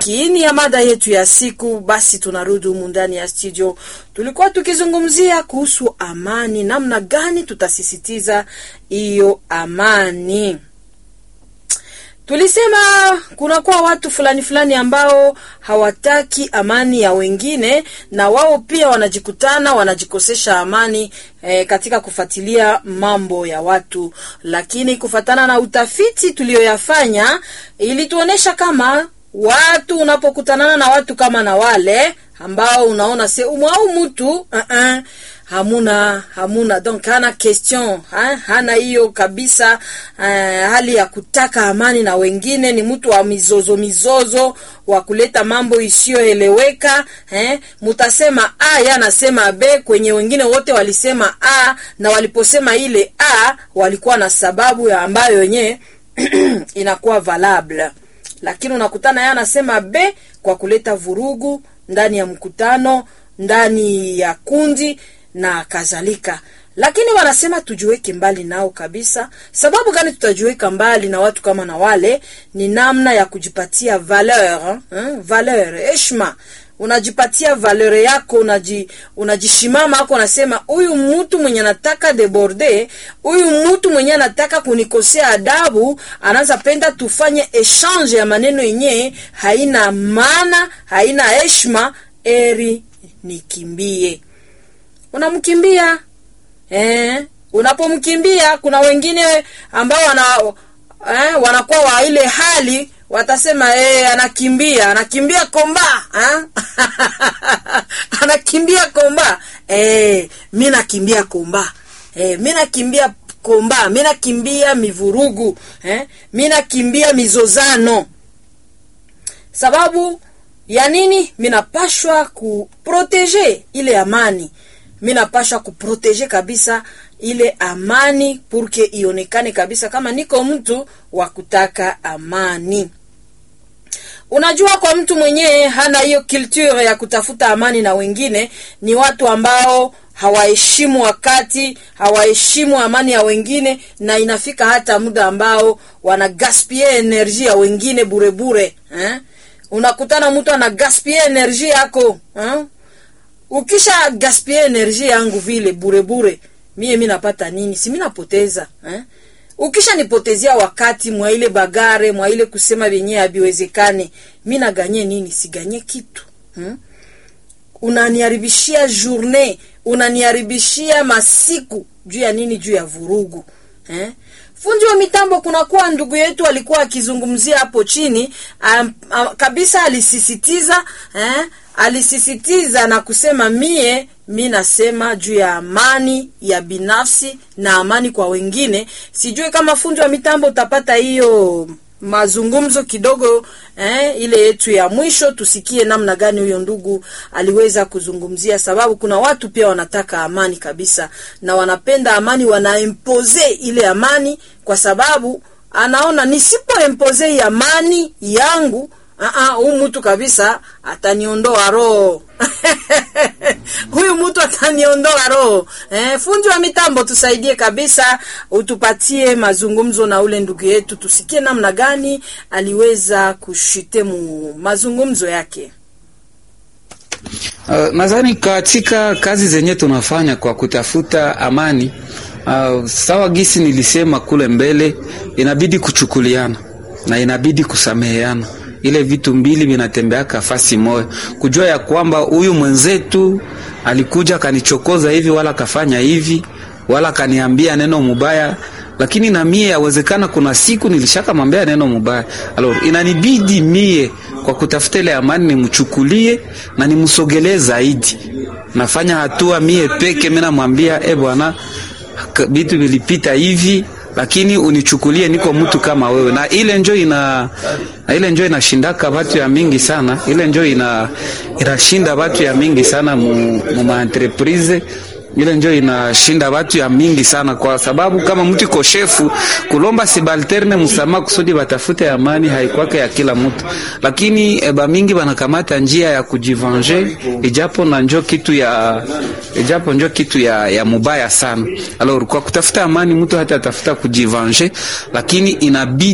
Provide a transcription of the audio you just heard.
kiini ya mada yetu ya siku. Basi tunarudi humu ndani ya studio. Tulikuwa tukizungumzia kuhusu amani, namna gani tutasisitiza hiyo amani. Tulisema kuna kwa watu fulani ambao hawataki amani ya wengine, na wao pia wanajikutana wanajikosesha amani katika kufuatilia mambo ya watu. Lakini kufatana na utafiti tulioyafanya, ili tuonesha kama watu unapokutana na watu kama na wale ambao unaona se umwau mtu hamuna donc hana question, hana hiyo kabisa hali ya kutaka amani na wengine, ni mtu wa mizozo wa kuleta mambo isiyoeleweka. Mutasema A yanasema B kwenye wengine wote walisema A, na waliposema ile A walikuwa na sababu ya ambayo yenyewe inakuwa valable. Lakini unakutana yeye anasema B kwa kuleta vurugu ndani ya mkutano, ndani ya kundi na kadhalika. Lakini wanasema tujiweke mbali nao kabisa. Sababu gani tutajiweka mbali na watu kama na wale? Ni namna ya kujipatia valeur, heshima. Unajipatia valeur yako, unajishimama hapo, unasema huyu mtu mwenye anataka deborder, huyu mtu mwenye anataka kunikosea adabu, anaanza penda tufanye exchange ya maneno yenyewe haina maana, haina heshima, eri nikimbie. Unamkimbia. Unapomkimbia kuna wengine ambao wanakuwa wa ile hali, watasema anakimbia komba, anakimbia komba. Mimi nakimbia komba. Mimi nakimbia komba, mimi nakimbia mivurugu, mimi nakimbia mizozano. Sababu ya nini? Mimi napashwa kuproteger ile amani. Mimi napashwa kuproteger kabisa ile amani purke ionekane kabisa kama niko mtu wa kutaka amani. Unajua, kwa mtu mwenyewe hana hiyo culture ya kutafuta amani na wengine, ni watu ambao hawaheshimu wakati, hawaheshimu amani ya wengine, na inafika hata muda ambao wanagaspia energy ya wengine bure. Unakutana mtu anagaspia energy yako. Ukisha gaspia energy yangu vile bure, mimi napata nini? Si mimi napoteza. Ukisha nipotezea wakati mwa ile bagare, mwa ile kusema yenyewe habiwezekane, mimi naganye nini? Siganye kitu. Unaniharibishia journée, unaniharibishia masiku juu ya nini? Juu ya vurugu. Fundi wa mitambo kunakuwa ndugu yetu alikuwa akizungumzia hapo chini, kabisa alisisitiza na kusema mimi nasema juu ya amani ya binafsi na amani kwa wengine. Sijui kama fundi wa mitambo utapata hiyo mazungumzo kidogo, ile yetu ya mwisho, tusikie namna gani huyo ndugu aliweza kuzungumzia, sababu kuna watu pia wanataka amani kabisa na wanapenda amani, wanaimpose ile amani kwa sababu anaona nisipo impose amani yangu huyu mtu kabisa ataniondoa roho. Huyu mtu ataniondoa roho. Fundi wa mitambo tusaidie kabisa, utupatie mazungumzo na ule ndugu yetu, tusikie namna gani aliweza kushitemu mazungumzo yake. Nadhani katika kazi zenye tunafanya kwa kutafuta amani, sawa gisi nilisema kule mbele, inabidi kuchukuliana na inabidi kusameheana. Ile vitu mbili vinatembea kafasi moja. Kujua ya kwamba huyu mwenzetu alikuja kanichokoza hivi, wala kafanya hivi, wala kaniambia neno mubaya, lakini na mie yawezekana kuna siku nilishaka mwambia neno mubaya. Alors inanibidi mie kwa kutafuta ile amani nimchukulie na nimsogelee zaidi. Nafanya hatua mie peke, mimi namwambia bwana, vitu vilipita hivi, lakini unichukulie niko mtu kama wewe. Na ile njoo inashindaka watu ya mingi sana. Ile njoo inashinda watu ya mingi sana mu entreprise. Ile njoo inashinda watu ya mingi sana, kwa sababu kama mtu iko shefu kulomba subalterne msamaha kusudi batafute amani haikwake ya kila mtu, lakini mingi wanakamata njia ya kujivenger, ijapo njoo kitu ya mubaya sana. Alors kwa kutafuta amani mtu hata atafuta kujivenger, lakini inabidi